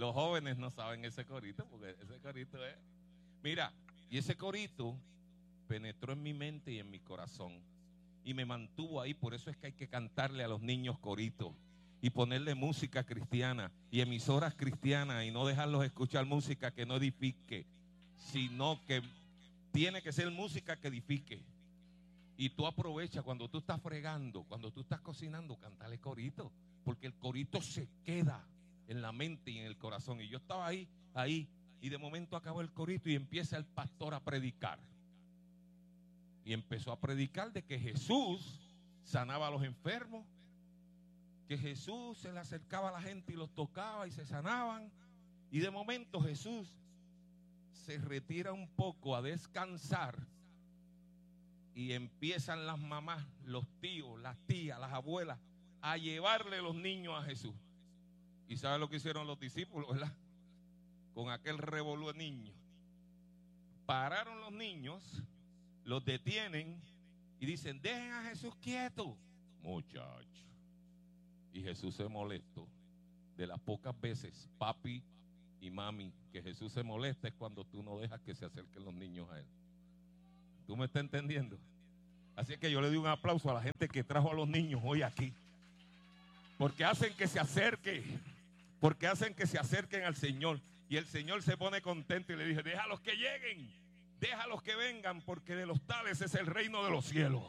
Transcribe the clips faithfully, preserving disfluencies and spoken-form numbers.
los jóvenes no saben ese corito, porque ese corito es... Mira, y ese corito penetró en mi mente y en mi corazón y me mantuvo ahí. Por eso es que hay que cantarle a los niños coritos y ponerle música cristiana y emisoras cristianas y no dejarlos escuchar música que no edifique, sino que tiene que ser música que edifique. Y tú aprovechas cuando tú estás fregando, cuando tú estás cocinando, cántale corito, porque el corito se queda en la mente y en el corazón. Y yo estaba ahí, ahí, y de momento acabó el corito y empieza el pastor a predicar. Y empezó a predicar de que Jesús sanaba a los enfermos, que Jesús se le acercaba a la gente y los tocaba y se sanaban. Y de momento Jesús se retira un poco a descansar y empiezan las mamás, los tíos, las tías, las abuelas a llevarle los niños a Jesús. ¿Y sabe lo que hicieron los discípulos, verdad? Con aquel revolú de niños. Pararon los niños, los detienen y dicen, dejen a Jesús quieto, muchachos. Y Jesús se molestó. De las pocas veces, papi y mami, que Jesús se molesta es cuando tú no dejas que se acerquen los niños a él. ¿Tú me estás entendiendo? Así es que yo le doy un aplauso a la gente que trajo a los niños hoy aquí. Porque hacen que se acerquen. Porque hacen que se acerquen al Señor. Y el Señor se pone contento y le dice, déjalos que lleguen. Déjalos que vengan, porque de los tales es el reino de los cielos.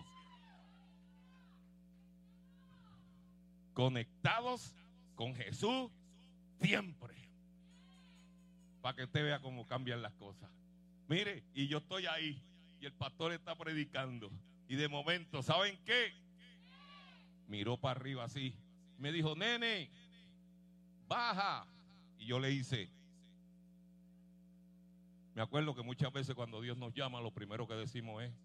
Conectados con Jesús siempre. Para que usted vea cómo cambian las cosas. Mire, y yo estoy ahí. Y el pastor está predicando. Y de momento, ¿saben qué? Miró para arriba así. Me dijo, nene, baja. Y yo le hice. Me acuerdo que muchas veces cuando Dios nos llama, lo primero que decimos es.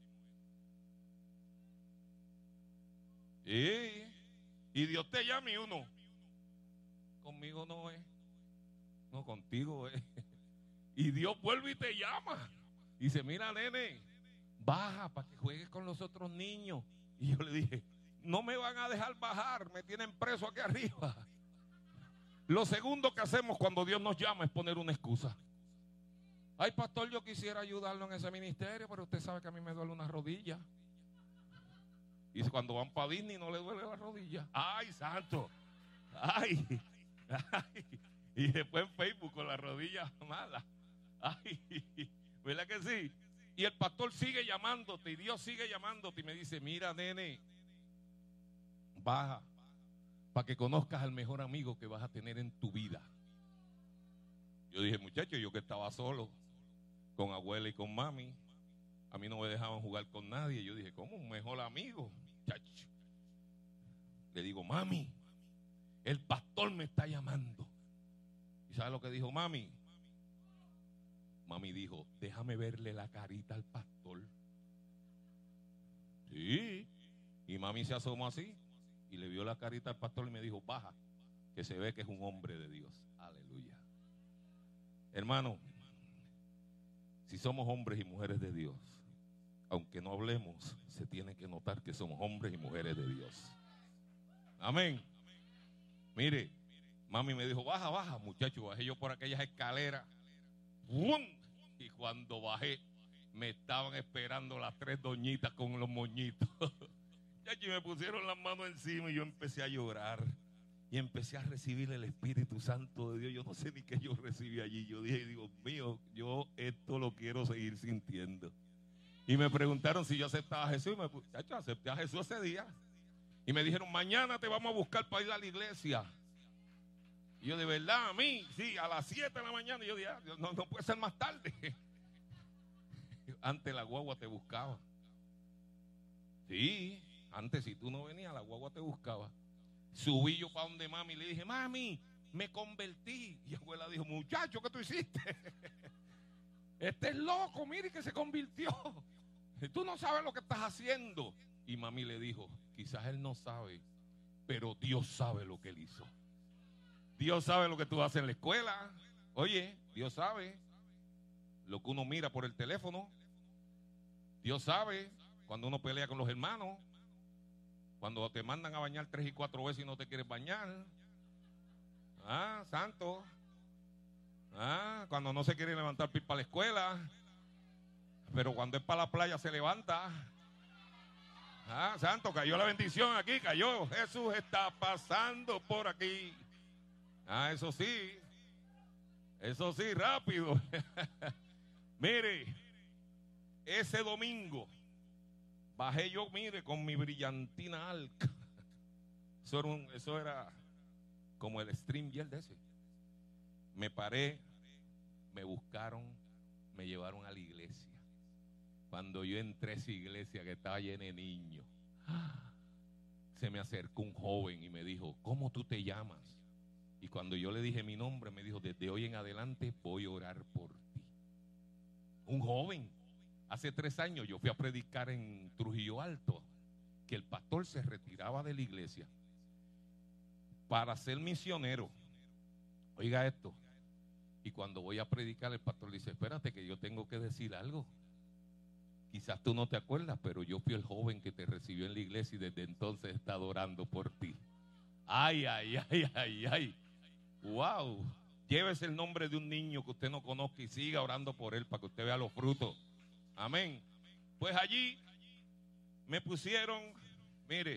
Y, y Dios te llama y uno. Conmigo no es. No, contigo es. Y Dios vuelve y te llama. Y dice, mira, nene, baja para que juegues con los otros niños. Y yo le dije, no me van a dejar bajar, me tienen preso aquí arriba. Lo segundo que hacemos cuando Dios nos llama es poner una excusa. Ay, pastor, yo quisiera ayudarlo en ese ministerio, pero usted sabe que a mí me duele una rodilla. Y cuando van para Disney no le duele la rodilla. Ay, santo. Ay, ay. Y después en Facebook con la rodilla mala. Ay, ¿verdad que sí? Y el pastor sigue llamándote y Dios sigue llamándote y me dice, mira, nene, baja para que conozcas al mejor amigo que vas a tener en tu vida. Yo dije, muchacho, yo que estaba solo con abuela y con mami, a mí no me dejaban jugar con nadie. Yo dije, ¿cómo un mejor amigo? Muchacho. Le digo, mami, el pastor me está llamando. ¿Y sabe lo que dijo mami? Mami dijo, déjame verle la carita al pastor. Sí. Y mami se asomó así y le vio la carita al pastor y me dijo, baja, que se ve que es un hombre de Dios. Aleluya. Hermano, si somos hombres y mujeres de Dios, aunque no hablemos, se tiene que notar que somos hombres y mujeres de Dios. Amén. Mire, mami me dijo, baja, baja, muchacho. Bajé yo por aquellas escaleras. ¡Bum! Y cuando bajé, me estaban esperando las tres doñitas con los moñitos. Y me pusieron las manos encima y yo empecé a llorar. Y empecé a recibir el Espíritu Santo de Dios. Yo no sé ni qué yo recibí allí. Yo dije, Dios mío, yo esto lo quiero seguir sintiendo. Y me preguntaron si yo aceptaba a Jesús. Y me puse, chacho, acepté a Jesús ese día. Y me dijeron, mañana te vamos a buscar para ir a la iglesia. Y yo, de verdad, a mí, sí, a las siete de la mañana. Y yo dije, no, no puede ser más tarde. Antes la guagua te buscaba. Sí, antes si tú no venías, la guagua te buscaba. Subí yo para donde mami y le dije, mami, me convertí. Y abuela dijo, muchacho, ¿qué tú hiciste? Este es loco, mire que se convirtió. Tú no sabes lo que estás haciendo. Y mami le dijo, quizás él no sabe, pero Dios sabe lo que él hizo. Dios sabe lo que tú haces en la escuela. Oye, Dios sabe lo que uno mira por el teléfono. Dios sabe cuando uno pelea con los hermanos. Cuando te mandan a bañar tres y cuatro veces y no te quieres bañar. Ah, santo. cuando no se quiere levantar para ir para la escuela, pero cuando es para la playa se levanta. Ah, santo, cayó la bendición aquí, cayó. Jesús está pasando por aquí. Ah, eso sí, eso sí, rápido. Mire, ese domingo bajé yo, mire, con mi brillantina alca. Eso era, un, eso era como el stream gel de ese. Me paré, me buscaron, me llevaron a la iglesia. Cuando yo entré a esa iglesia que estaba llena de niños, se me acercó un joven y me dijo, ¿cómo tú te llamas? Y cuando yo le dije mi nombre, me dijo, desde hoy en adelante voy a orar por ti. Un joven. Hace tres años yo fui a predicar en Trujillo Alto, que el pastor se retiraba de la iglesia para ser misionero. Oiga esto. Y cuando voy a predicar, el pastor dice, espérate que yo tengo que decir algo. Quizás tú no te acuerdas, pero yo fui el joven que te recibió en la iglesia y desde entonces he estado orando por ti. Ay, ay, ay, ay, ay. Wow. Llévese el nombre de un niño que usted no conozca y siga orando por él para que usted vea los frutos. Amén. Pues allí me pusieron, mire,